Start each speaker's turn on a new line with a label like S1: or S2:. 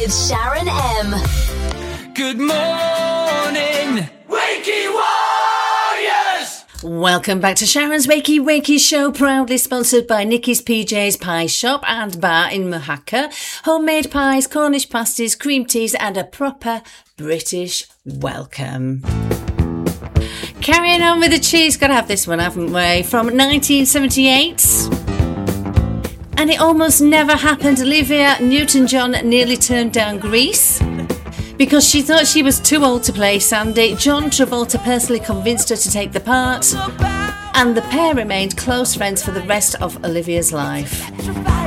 S1: with Sharon M.
S2: Good morning, Wakey Warriors!
S3: Welcome back to Sharon's Wakey Show, proudly sponsored by Nikki's PJ's Pie Shop and Bar in Mohaka. Homemade pies, Cornish pasties, cream teas and a proper British welcome. Carrying on with the cheese, gotta have this one, haven't we? From 1978. And it almost never happened. Olivia Newton-John nearly turned down Grease because she thought she was too old to play Sandy. John Travolta personally convinced her to take the part, and the pair remained close friends for the rest of Olivia's life.